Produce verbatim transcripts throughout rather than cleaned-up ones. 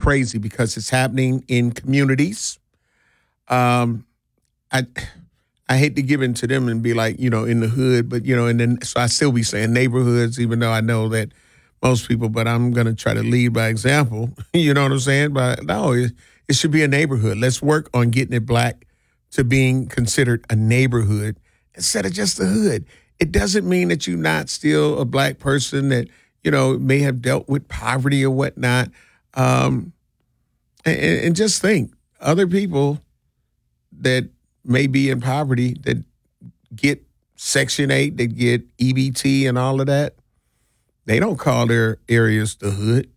crazy because it's happening in communities. Um, I I hate to give in to them and be like, you know, in the hood, but, you know, and then so I still be saying neighborhoods, even though I know that most people, but I'm going to try to lead by example. You know what I'm saying? But no, it, it should be a neighborhood. Let's work on getting it black to being considered a neighborhood instead of just a hood. It doesn't mean that you're not still a black person that, you know, may have dealt with poverty or whatnot. Um, and, and just think, other people that may be in poverty that get Section eight, that get E B T and all of that, they don't call their areas the hood.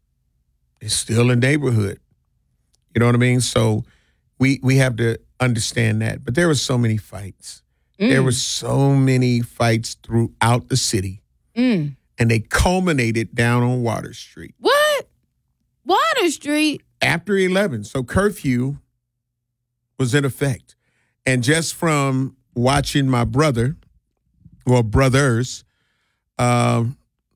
It's still a neighborhood. You know what I mean? So we we have to understand that. But there were so many fights. Mm. There were so many fights throughout the city. Mm. And they culminated down on Water Street. What? Water Street? After eleven. So curfew was in effect. And just from watching my brother, or brothers, um,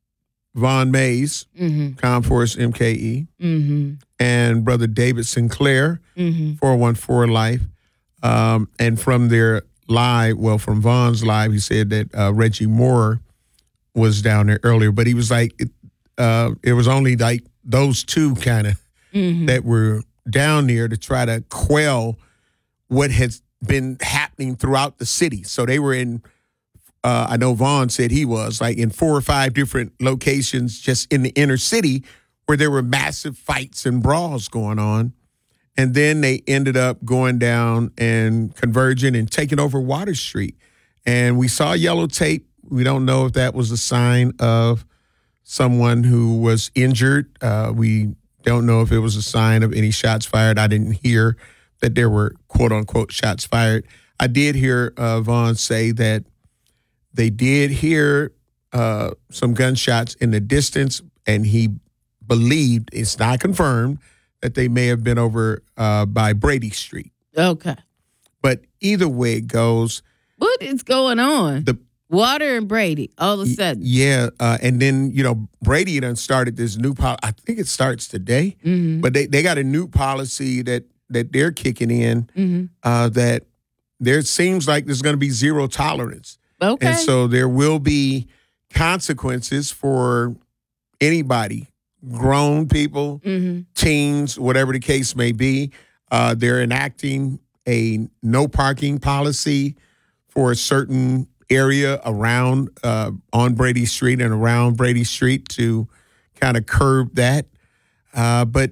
Von Mays, mm-hmm. Comforce M K E, mm-hmm. and Brother David Sinclair, mm-hmm. four one four Life. Um, and from their live, well, from Von's live, he said that uh, Reggie Moore was down there earlier. But he was like, it, uh, it was only like those two kind of mm-hmm. that were down there to try to quell what has been happening throughout the city. So they were in, uh, I know Vaughn said he was, like in four or five different locations just in the inner city where there were massive fights and brawls going on. And then they ended up going down and converging and taking over Water Street. And we saw yellow tape. We don't know if that was a sign of someone who was injured. Uh, we don't know if it was a sign of any shots fired. I didn't hear that there were quote unquote shots fired. I did hear uh, Vaughn say that they did hear uh, some gunshots in the distance, and he believed, it's not confirmed, that they may have been over uh, by Brady Street. Okay. But either way it goes. What is going on? The Water and Brady, all of a sudden. Yeah, uh, and then, you know, Brady done started this new policy. I think it starts today, mm-hmm. but they, they got a new policy that that they're kicking in, mm-hmm. uh, that there seems like there's going to be zero tolerance. Okay. And so there will be consequences for anybody, grown people, mm-hmm. teens, whatever the case may be. Uh, they're enacting a no parking policy for a certain area around, uh, on Brady Street and around Brady Street to kind of curb that. Uh, but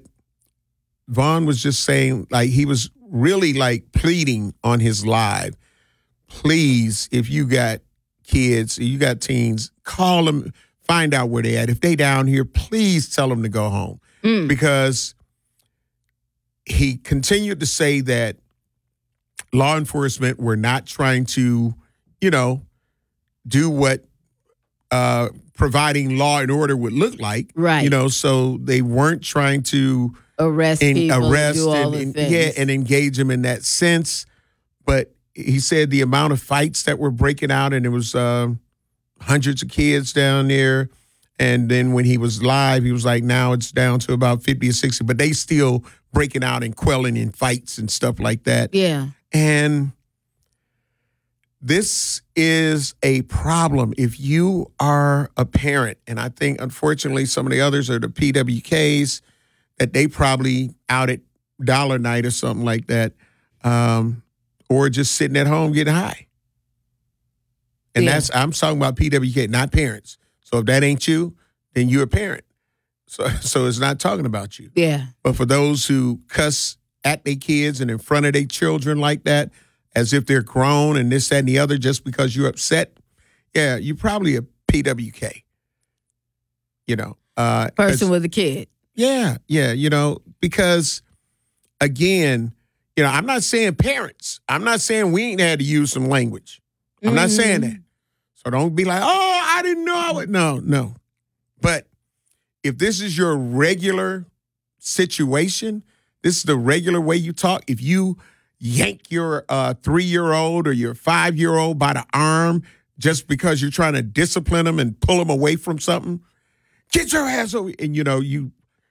Vaughn was just saying, like, he was really like pleading on his live, please, if you got kids, you got teens, call them, find out where they at. If they down here, please tell them to go home. Mm. Because he continued to say that law enforcement were not trying to, you know, do what uh, providing law and order would look like. Right. You know, so they weren't trying to arrest and people, arrest and do all and, the and things. yeah, and engage them in that sense. But he said the amount of fights that were breaking out, and there was um, hundreds of kids down there. And then when he was live, he was like, now it's down to about fifty or sixty, but they still breaking out and quelling in fights and stuff like that. Yeah. And this is a problem. If you are a parent, and I think, unfortunately, some of the others are the P W Ks, that they probably out at Dollar Night or something like that, um, or just sitting at home getting high. And yeah. that's, I'm talking about P W K, not parents. So if that ain't you, then you're a parent. So so it's not talking about you. Yeah. But for those who cuss at their kids and in front of their children like that, as if they're grown and this, that, and the other just because you're upset, yeah, you're probably a P W K. You know. Uh, Person with a kid. Yeah, yeah, you know, because, again, you know, I'm not saying parents. I'm not saying we ain't had to use some language. I'm mm-hmm. not saying that. So don't be like, oh, I didn't know I would. No, no. But if this is your regular situation, this is the regular way you talk. If you yank your uh, three-year-old or your five-year-old by the arm just because you're trying to discipline them and pull them away from something, get your ass over. And, you know, you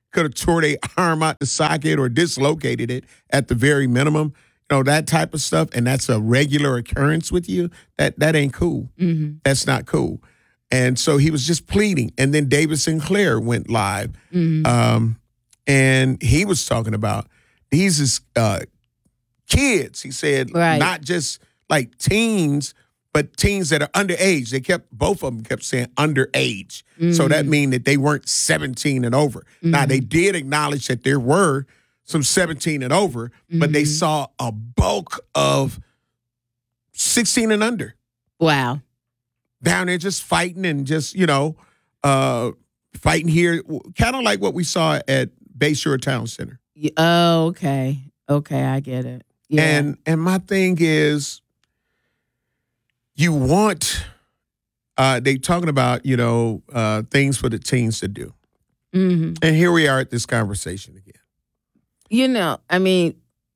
could have tore their arm out the socket or dislocated it at the very minimum. You know, that type of stuff, and that's a regular occurrence with you, that that ain't cool. Mm-hmm. That's not cool. And so he was just pleading. And then David Sinclair went live. Mm-hmm. Um, and he was talking about these is uh, kids, he said, right. not just like teens, but teens that are underage. They kept, both of them kept saying underage. Mm-hmm. So that means that they weren't seventeen and over. Mm-hmm. Now, they did acknowledge that there were some seventeen and over, mm-hmm. but they saw a bulk of sixteen and under. Wow. Down there just fighting and just, you know, uh, fighting here, kind of like what we saw at Bayshore Town Center. Oh, okay. Okay, I get it. Yeah. And and my thing is, you want, uh, they talking about, you know, uh, things for the teens to do. Mm-hmm. And here we are at this conversation again. You know, I mean,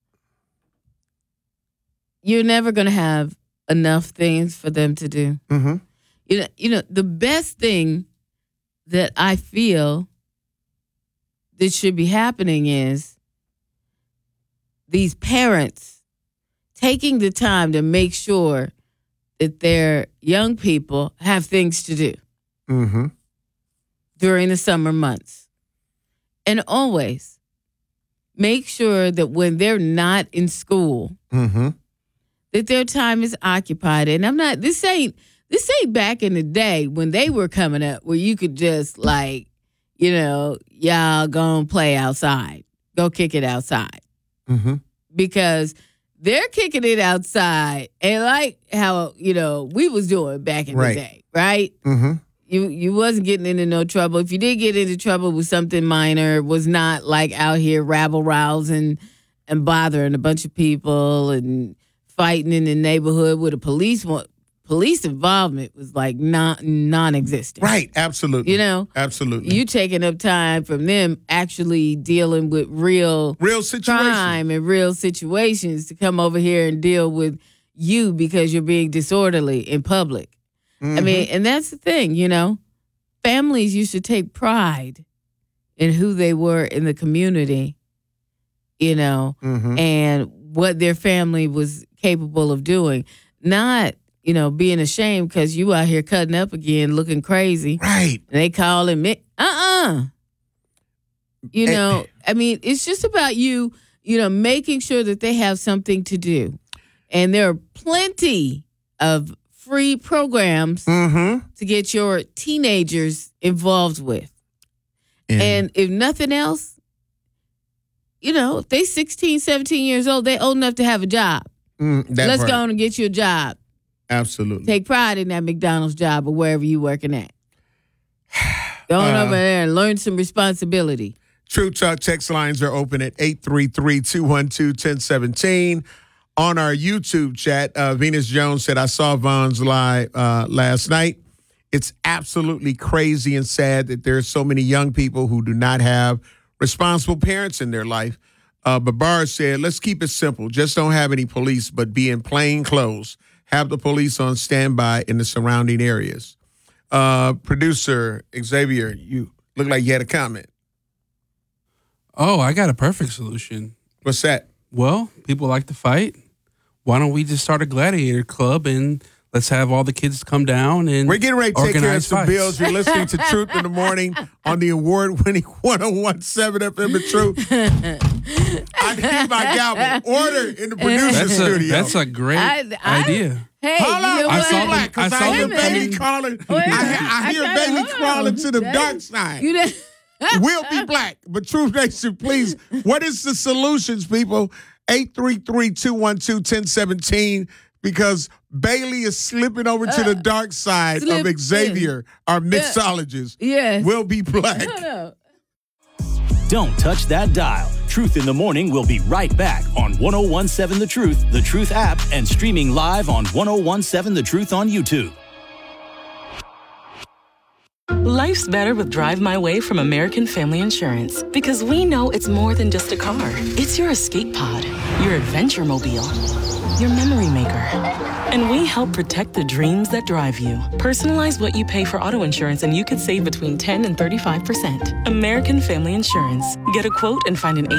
you're never going to have enough things for them to do. Mm-hmm. You know, you know, the best thing that I feel that should be happening is these parents taking the time to make sure that their young people have things to do mm-hmm. during the summer months. And always make sure that when they're not in school, mm-hmm. that their time is occupied. And I'm not, this ain't, this ain't back in the day when they were coming up where you could just like, you know, y'all go and play outside. Go kick it outside. Mm-hmm. Because they're kicking it outside. And like how, you know, we was doing back in right. the day, right? Mm-hmm. You you wasn't getting into no trouble. If you did get into trouble with something minor, it was not like out here rabble-rousing and bothering a bunch of people and fighting in the neighborhood with a police police involvement was like non non-existent. Right, absolutely. You know? Absolutely. You taking up time from them actually dealing with real real situations. crime and real situations to come over here and deal with you because you're being disorderly in public. Mm-hmm. I mean, and that's the thing, you know? Families used to take pride in who they were in the community, you know, mm-hmm. and what their family was capable of doing. Not, you know, being ashamed because you out here cutting up again, looking crazy. Right. And they calling me, uh-uh. You know, I mean, it's just about you, you know, making sure that they have something to do. And there are plenty of free programs mm-hmm. to get your teenagers involved with. And, and if nothing else, you know, if they sixteen, seventeen years old, they old enough to have a job. Mm, Let's part. go on and get you a job. Absolutely. Take pride in that McDonald's job or wherever you working at. Go on uh, over there and learn some responsibility. True Talk text lines are open at eight three three, two one two, one zero one seven. On our YouTube chat, uh, Venus Jones said, I saw Vaughn's live uh, last night. It's absolutely crazy and sad that there are so many young people who do not have responsible parents in their life. Uh, but Barr said, let's keep it simple. Just don't have any police, but be in plain clothes. Have the police on standby in the surrounding areas. Uh, producer Xavier, you look like you had a comment. Oh, I got a perfect solution. What's that? Well, people like to fight. Why don't we just start a gladiator club and let's have all the kids come down and we're getting ready to take care of some fights. bills. You're listening to Truth in the Morning on the award-winning one oh one point seven F M The Truth. I need my gavel. Order in the producer that's studio. A, that's a great I, I, idea. Hey, Hold you on, know I what? saw black because I hear them baby coming. crawling. Oh, yeah. I, I hear I baby gotta- crawling to the That- dark side. You know, We'll be black. But Truth Nation, please, what is the solutions, people? eight three three, two one two, one zero one seven because Bailey is slipping over to the dark side slip of Xavier, our mixologist. yes. We'll be black. No, no. Don't touch that dial. Truth in the Morning will be right back on one oh one point seven The Truth, The Truth app, and streaming live on one oh one point seven The Truth on YouTube. Life's better with Drive My Way from American Family Insurance, because we know it's more than just a car. It's your escape pod, your adventure mobile, your memory maker. And we help protect the dreams that drive you. Personalize what you pay for auto insurance and you could save between ten and thirty-five percent. American Family Insurance. Get a quote and find an